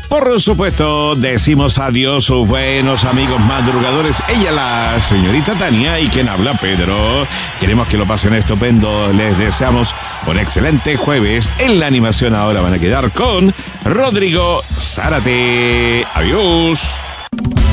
Por supuesto, decimos adiós, sus buenos amigos madrugadores. Ella, la señorita Tania, y quien habla, Pedro. Queremos que lo pasen estupendo. Les deseamos un excelente jueves. En la animación ahora van a quedar con Rodrigo Zárate. Adiós.